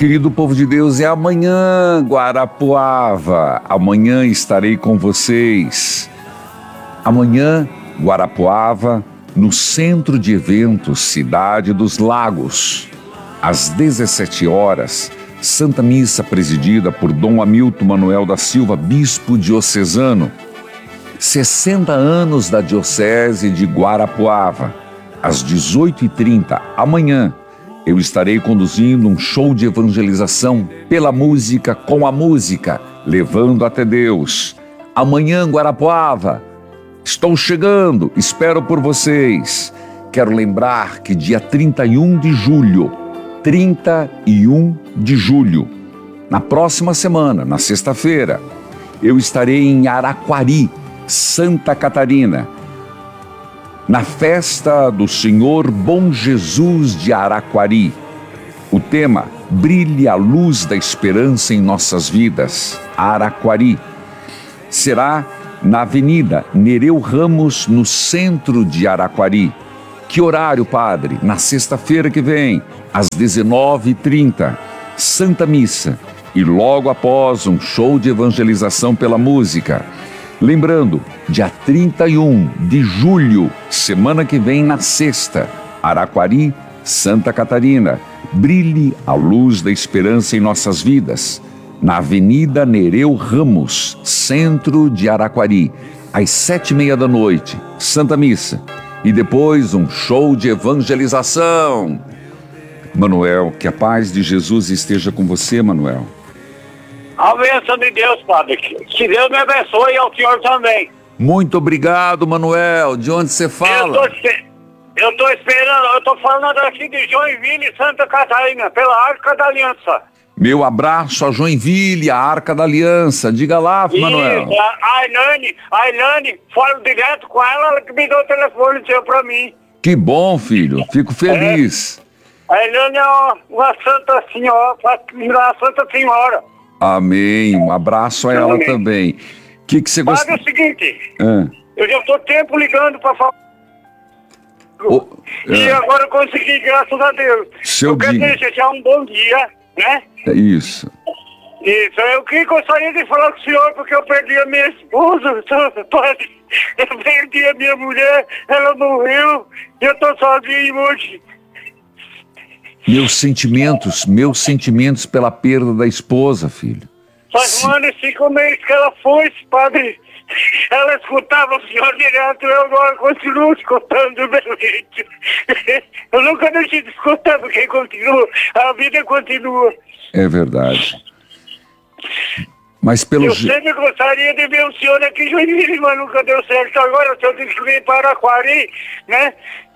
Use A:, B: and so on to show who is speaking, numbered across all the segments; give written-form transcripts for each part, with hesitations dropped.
A: Querido povo de Deus, é amanhã, Guarapuava. Amanhã estarei com vocês. Amanhã, Guarapuava, no Centro de Eventos Cidade dos Lagos. Às 17 horas, Santa Missa presidida por Dom Hamilton Manuel da Silva, bispo diocesano. 60 anos da Diocese de Guarapuava. Às 18h30, amanhã, eu estarei conduzindo um show de evangelização pela música, com a música, levando até Deus. Amanhã, Guarapuava, estou chegando, espero por vocês. Quero lembrar que dia 31 de julho, na próxima semana, na sexta-feira, eu estarei em Araquari, Santa Catarina, na festa do Senhor Bom Jesus de Araquari. O tema: Brilhe a luz da esperança em nossas vidas. Araquari. Será na Avenida Nereu Ramos, no centro de Araquari. Que horário, padre? Na sexta-feira que vem, às 19h30. Santa Missa. E logo após um show de evangelização pela música. Lembrando, dia 31 de julho, semana que vem, na sexta, Araquari, Santa Catarina. Brilhe a luz da esperança em nossas vidas. Na Avenida Nereu Ramos, centro de Araquari, às 7h30 da noite, Santa Missa. E depois um show de evangelização. Manuel, que a paz de Jesus esteja com você, Manuel.
B: A bênção de Deus, padre. Que Deus me abençoe e ao senhor também.
A: Muito obrigado, Manuel. De onde você fala?
B: Eu tô esperando, eu tô falando aqui de Joinville, Santa Catarina, pela Arca da Aliança.
A: Meu abraço a Joinville, a Arca da Aliança. Diga lá, Manuel.
B: Isso, a Ilane, falo direto com ela que me deu o telefone seu pra mim.
A: Que bom, filho. Fico feliz.
B: A Ilane é uma santa senhora, uma santa senhora.
A: Amém. Um abraço a ela também. O que você gosta?
B: Sabe o seguinte, eu já estou tempo ligando para falar. E agora eu consegui, graças a Deus. Eu quero desejar um bom dia, né?
A: É isso.
B: Isso, eu que gostaria de falar com o senhor, porque eu perdi a minha esposa, padre. Eu perdi a minha mulher, ela morreu, e eu estou sozinho hoje.
A: Meus sentimentos pela perda da esposa, filho.
B: Faz 1 ano e 5 meses que ela foi, padre. Ela escutava o senhor direto, eu agora continuo escutando do meu jeito. Eu nunca deixei de escutar, porque continua, a vida continua.
A: É verdade. Mas pelo
B: eu sempre gostaria de ver o senhor aqui em Joinville, mas nunca deu certo. Agora o senhor tem que vir para Araquari, né?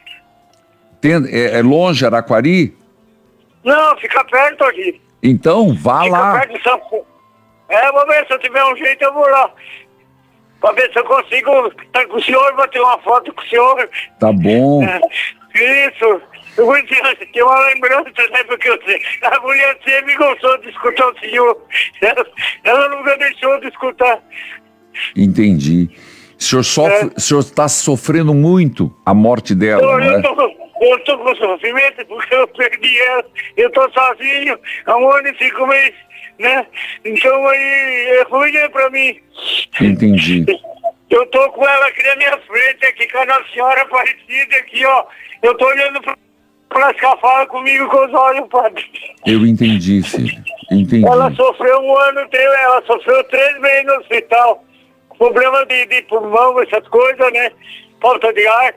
A: É longe Araquari?
B: Não, fica perto aqui.
A: Então, vá lá.
B: Fica perto de São Paulo. Vou ver se eu tiver um jeito, eu vou lá. Pra ver se eu consigo estar com o senhor, bater uma foto com o senhor.
A: Tá bom.
B: Isso. Eu vou dizer, tem uma lembrança, né? Porque a mulher sempre gostou de escutar o senhor. Ela nunca deixou de escutar.
A: Entendi. O senhor está sofrendo muito a morte dela, não é?
B: Eu tô com sofrimento porque eu perdi ela. Eu tô sozinho há 1 ano e 5 meses, né? Então aí é ruim, né, pra mim.
A: Entendi.
B: Eu tô com ela aqui na minha frente, aqui com a Nossa Senhora Aparecida, aqui, ó. Eu tô olhando pra ela que fala comigo com os olhos, padre.
A: Eu entendi, filho. Entendi.
B: Ela sofreu 1 ano inteiro, ela sofreu 3 meses no hospital. Problema de pulmão, essas coisas, né? Falta de ar.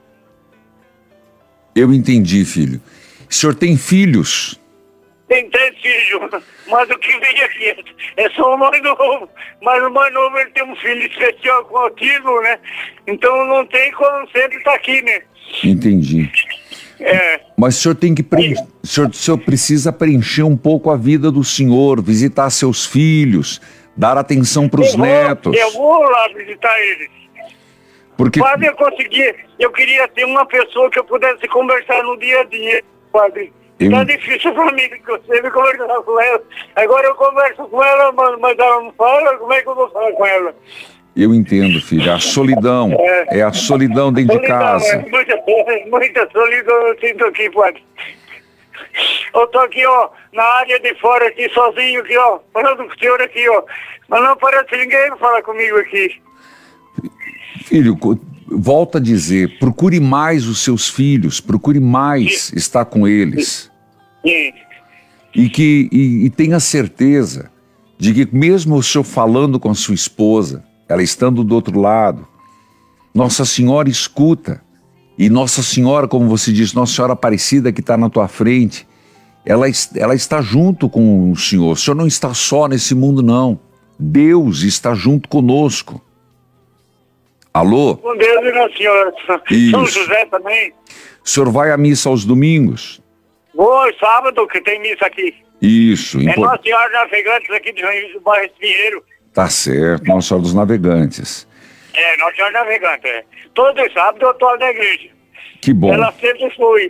A: Eu entendi, filho. O senhor tem filhos?
B: Tem 3 filhos, mas o que vem aqui é só o mais novo. Mas o mais novo, ele tem um filho especial com autismo, né? Então não tem como sempre estar aqui, né?
A: Entendi. Mas o senhor tem que o senhor precisa preencher um pouco a vida do senhor, visitar seus filhos, dar atenção para os netos.
B: Eu vou lá visitar eles.
A: Porque...
B: Padre, eu queria ter uma pessoa que eu pudesse conversar no dia a dia, padre. Tá difícil pra mim, porque eu sempre conversar com ela. Agora eu converso com ela, mas ela não fala, como é que eu vou falar com ela?
A: Eu entendo, filho. A solidão. É a solidão dentro de casa.
B: Muita solidão eu sinto aqui, padre. Ô, eu tô aqui, ó, na área de fora aqui, sozinho aqui, ó, falando com o senhor aqui, ó. Mas não parece ninguém falar comigo aqui.
A: Filho, volta a dizer, procure mais os seus filhos, procure mais estar com eles.
B: Sim.
A: E tenha certeza de que mesmo o senhor falando com a sua esposa, ela estando do outro lado, Nossa Senhora escuta. E Nossa Senhora, como você diz, Nossa Senhora Aparecida que está na tua frente, ela está junto com o Senhor. O Senhor não está só nesse mundo, não. Deus está junto conosco. Alô?
B: Com Deus e Nossa Senhora.
A: Isso.
B: São José também.
A: O senhor vai à missa aos domingos?
B: Vou, sábado, que tem missa aqui.
A: Isso.
B: É Nossa Senhora Navegantes aqui do bairro Espinheiro.
A: Tá certo, Nossa Senhora dos Navegantes.
B: É, Nossa Senhora Navegantes, é. Todo sábado eu tô na igreja.
A: Que bom.
B: Ela sempre foi.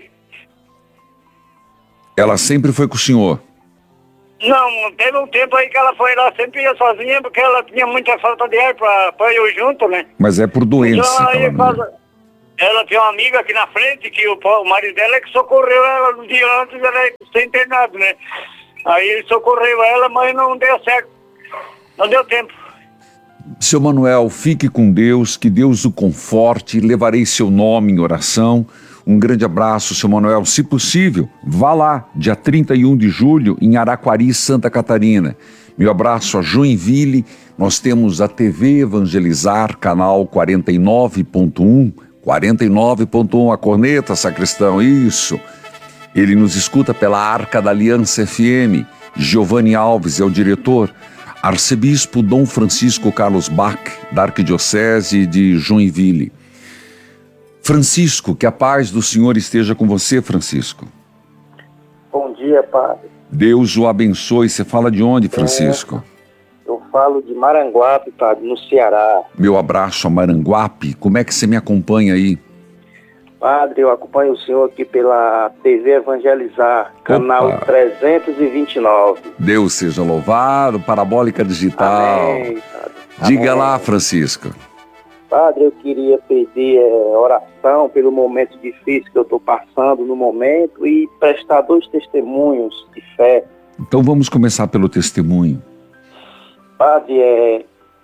A: Ela sempre foi com o senhor?
B: Não, teve um tempo aí que ela foi lá, sempre ia sozinha, porque ela tinha muita falta de ar pra eu junto, né?
A: Mas é por doença.
B: Então, aí,
A: que ela...
B: ela tem uma amiga aqui na frente, que o marido dela é que socorreu ela no dia antes, ela ia ser internado, né? Aí ele socorreu ela, mas não deu certo. Não deu tempo.
A: Seu Manuel, fique com Deus, que Deus o conforte, levarei seu nome em oração. Um grande abraço, seu Manuel. Se possível, vá lá, dia 31 de julho, em Araquari, Santa Catarina. Meu abraço a Joinville. Nós temos a TV Evangelizar, canal 49.1. 49.1, a corneta, sacristão, isso. Ele nos escuta pela Arca da Aliança FM. Giovanni Alves é o diretor. Arcebispo Dom Francisco Carlos Bach, da Arquidiocese de Joinville. Francisco, que a paz do Senhor esteja com você, Francisco.
C: Bom dia, padre.
A: Deus o abençoe. Você fala de onde, Francisco?
C: Eu falo de Maranguape, padre, no Ceará.
A: Meu abraço a Maranguape. Como é que você me acompanha aí?
C: Padre, eu acompanho o senhor aqui pela TV Evangelizar, canal 329.
A: Deus seja louvado, Parabólica Digital.
C: Amém, padre.
A: Diga
C: Amém.
A: lá, Francisco.
C: Padre, eu queria pedir oração pelo momento difícil que eu estou passando no momento e prestar 2 testemunhos de fé.
A: Então vamos começar pelo testemunho.
C: Padre,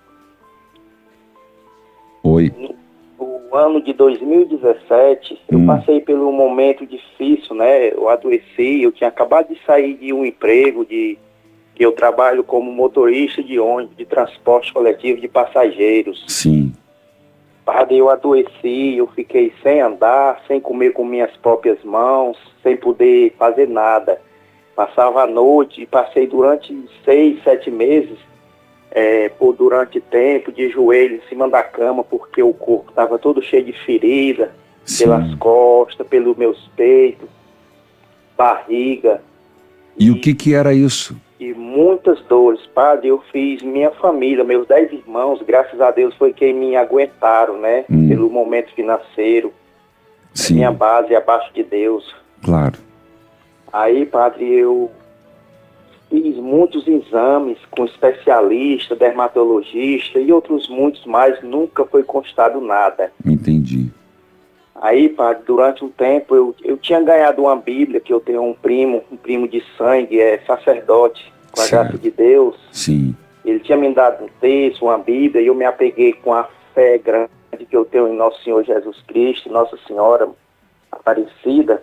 A: Oi.
C: no ano de 2017, eu passei por um momento difícil, né? Eu adoeci, eu tinha acabado de sair de um emprego que eu trabalho como motorista de ônibus, de transporte coletivo de passageiros.
A: Sim.
C: Padre, eu adoeci, eu fiquei sem andar, sem comer com minhas próprias mãos, sem poder fazer nada. Passava a noite e passei durante 6, 7 meses, durante tempo, de joelho em cima da cama, porque o corpo estava todo cheio de ferida,
A: Sim.
C: pelas costas, pelos meus peitos, barriga.
A: E o que era isso?
C: E muitas dores. Padre, eu fiz minha família, meus 10 irmãos, graças a Deus foi quem me aguentaram, né? Pelo momento financeiro.
A: Sim.
C: Minha base é abaixo de Deus.
A: Claro.
C: Aí, padre, eu fiz muitos exames com especialista, dermatologista e outros muitos mais, nunca foi constado nada.
A: Entendi.
C: Aí, padre, durante um tempo eu tinha ganhado uma Bíblia, que eu tenho um primo de sangue, é sacerdote, com a
A: Certo.
C: graça de Deus.
A: Sim.
C: Ele tinha me dado um texto, uma Bíblia, e eu me apeguei com a fé grande que eu tenho em Nosso Senhor Jesus Cristo, Nossa Senhora Aparecida.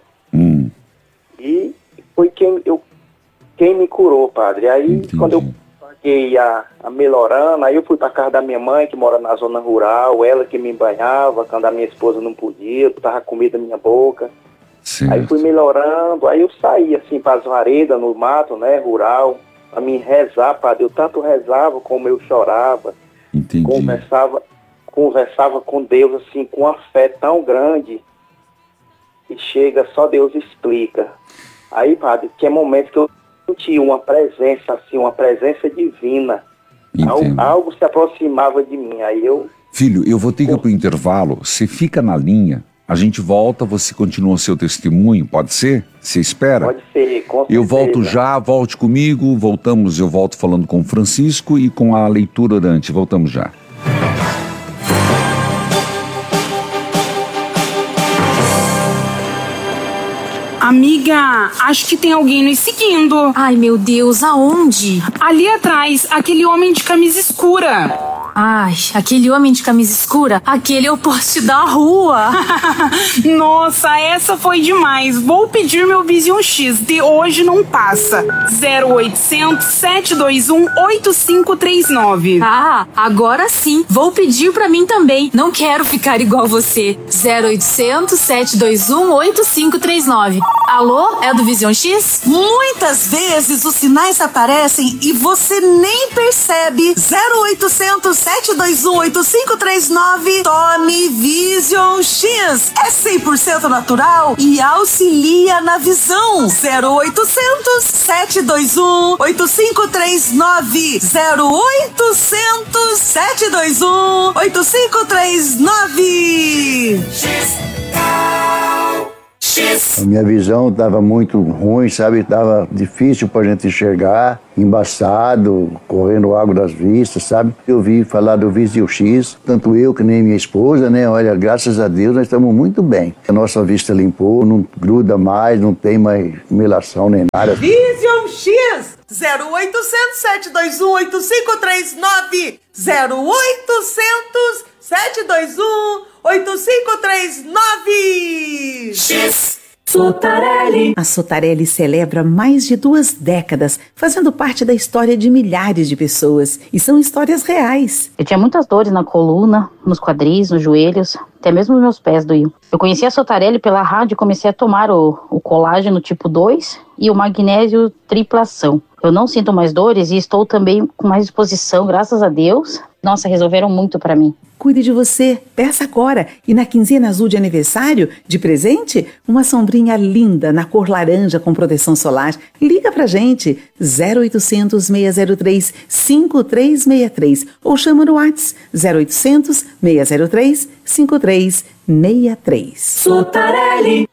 C: E foi quem me curou, padre. Aí,
A: Entendi.
C: quando eu paguei a melhorando, aí eu fui para casa da minha mãe, que mora na zona rural, ela que me banhava, quando a minha esposa não podia, botava comida na minha boca.
A: Certo.
C: Aí fui melhorando, aí eu saí assim para as varedas, no mato, né, rural, para me rezar, padre. Eu tanto rezava como eu chorava.
A: Entendi.
C: Conversava com Deus, assim, com uma fé tão grande, que chega, só Deus explica. Aí, padre, tinha momentos que eu senti uma presença, assim, uma presença divina. Algo se aproximava de mim, aí eu...
A: Filho, eu vou ter que ir para o intervalo, você fica na linha, a gente volta, você continua seu testemunho, pode ser? Você espera?
C: Pode ser, com certeza.
A: Eu volto já, volte comigo, voltamos, eu volto falando com o Francisco e com a leitura orante, voltamos já.
D: A Amiga, acho que tem alguém nos seguindo.
E: Ai, meu Deus, aonde?
D: Ali atrás, aquele homem de camisa escura.
E: Ai, aquele homem de camisa escura, aquele é o poste da rua.
D: Nossa, essa foi demais. Vou pedir meu Vision X, de hoje não passa. 0800 721 8539.
E: Ah, agora sim. Vou pedir pra mim também. Não quero ficar igual você. 0800 721 8539. Alô, é do Vision X?
F: Muitas vezes os sinais aparecem e você nem percebe. 0800 721 8539. Tome Vision X. É 100% natural e auxilia na visão. 0800 721 8539. 0800 721 8539.
G: A minha visão estava muito ruim, sabe? Estava difícil para a gente enxergar, embaçado, correndo água das vistas, sabe? Eu ouvi falar do Vision X, tanto eu que nem minha esposa, né? Olha, graças a Deus nós estamos muito bem. A nossa vista limpou, não gruda mais, não tem mais melação nem nada.
F: Vision X 0800 721 8539. 0800 721 8539.
H: Sotarelli. A Sotarelli celebra mais de 2 décadas, fazendo parte da história de milhares de pessoas. E são histórias reais.
I: Eu tinha muitas dores na coluna, nos quadris, nos joelhos, até mesmo meus pés doíam. Eu conheci a Sotarelli pela rádio e comecei a tomar o colágeno tipo 2 e o magnésio triplação. Eu não sinto mais dores e estou também com mais disposição, graças a Deus. Nossa, resolveram muito pra mim.
H: Cuide de você, peça agora. E na quinzena azul de aniversário, de presente, uma sombrinha linda na cor laranja com proteção solar. Liga pra gente, 0800 603 5363 ou chama no WhatsApp 0800 603 5363.
J: Sotarelli.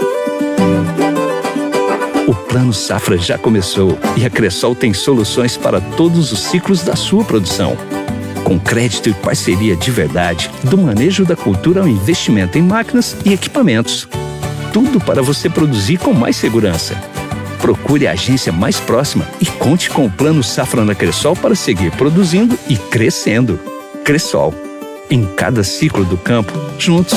J: O Plano Safra já começou e a Cressol tem soluções para todos os ciclos da sua produção. Com crédito e parceria de verdade, do manejo da cultura ao investimento em máquinas e equipamentos. Tudo para você produzir com mais segurança. Procure a agência mais próxima e conte com o Plano Safra na Cressol para seguir produzindo e crescendo. Cressol. Em cada ciclo do campo, juntos.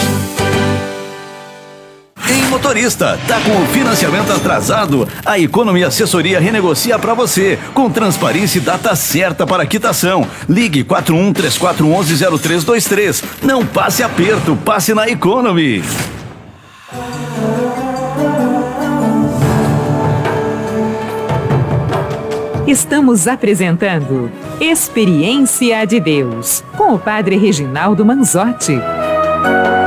K: Motorista, tá com o financiamento atrasado? A Economy Assessoria renegocia para você, com transparência e data certa para quitação. Ligue 4134110323. Não passe aperto, passe na Economy.
L: Estamos apresentando Experiência de Deus, com o Padre Reginaldo Manzotti.